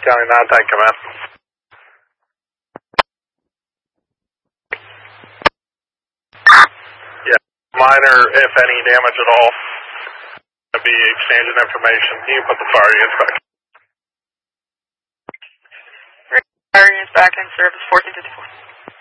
County 9, tank command. Yeah, minor, if any, damage at all. I'll be exchanging information. You can put the fire units back. Fire units back in service, 1454.